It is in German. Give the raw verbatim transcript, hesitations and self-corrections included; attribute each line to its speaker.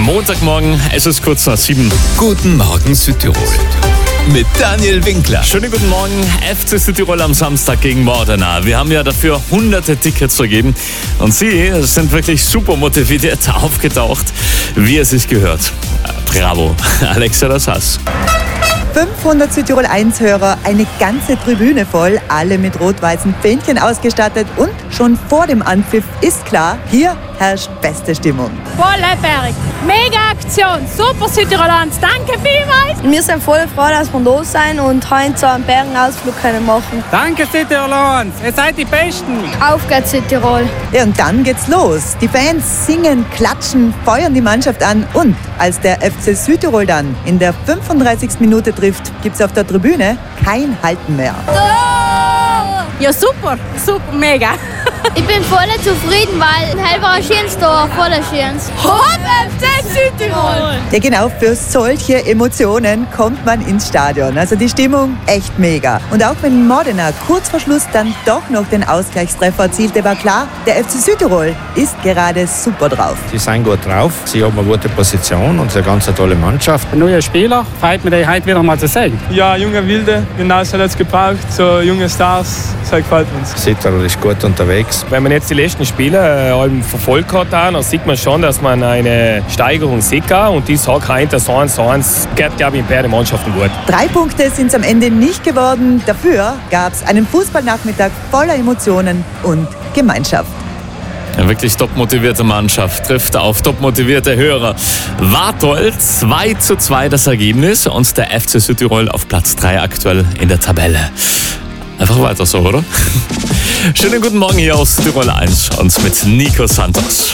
Speaker 1: Montagmorgen, es ist kurz nach sieben.
Speaker 2: Guten Morgen Südtirol mit Daniel Winkler.
Speaker 1: Schönen guten Morgen, F C Südtirol am Samstag gegen Modena. Wir haben ja dafür hunderte Tickets vergeben und Sie sind wirklich super motiviert aufgetaucht, wie es sich gehört. Bravo, Alexa das Hass.
Speaker 3: fünfhundert Südtirol eins Hörer, eine ganze Tribüne voll, alle mit rot-weißen Fähnchen ausgestattet und schon vor dem Anpfiff ist klar, hier herrscht beste Stimmung.
Speaker 4: Vollenberg, mega Aktion, super Südtirol eins, danke vielmals.
Speaker 5: Wir sind voll froh, dass wir los sind und heute so einen Bergenausflug können machen.
Speaker 6: Danke Südtirol eins, ihr seid die Besten.
Speaker 5: Auf geht's Südtirol.
Speaker 3: Ja, und dann geht's los. Die Fans singen, klatschen, feuern die Mannschaft an und als der F C Südtirol dann in der fünfunddreißigsten Minute trifft, gibt's auf der Tribüne kein Halten mehr.
Speaker 4: Ja, super, super, mega.
Speaker 5: Ich bin voll zufrieden, weil ein halber schönes Tor, voll schönes.
Speaker 4: Hopp F C Südtirol!
Speaker 3: Ja genau, für solche Emotionen kommt man ins Stadion. Also die Stimmung echt mega. Und auch wenn Modena kurz vor Schluss dann doch noch den Ausgleichstreffer erzielte, war klar, der F C Südtirol ist gerade super drauf.
Speaker 7: Sie sind gut drauf, sie haben eine gute Position und eine ganz tolle Mannschaft.
Speaker 6: Ein neuer Spieler, freut mich, den heute wieder mal zu sehen.
Speaker 8: Ja, junge Wilde, genau so hat es gebraucht. So junge Stars, das gefällt uns.
Speaker 7: Südtirol ist gut unterwegs.
Speaker 9: Wenn man jetzt die letzten Spiele äh, verfolgt hat, dann sieht man schon, dass man eine Steigerung sieht. Und ich sage heute, das eins zu eins geht, glaube ich, in beiden Mannschaften gut.
Speaker 3: Drei Punkte sind es am Ende nicht geworden. Dafür gab es einen Fußballnachmittag voller Emotionen und Gemeinschaft.
Speaker 1: Eine wirklich top motivierte Mannschaft trifft auf top motivierte Hörer. War toll, zwei zu zwei das Ergebnis und der F C Südtirol auf Platz drei aktuell in der Tabelle. Einfach weiter so, oder? Schönen guten Morgen hier aus Tirol eins und mit Nico Santos.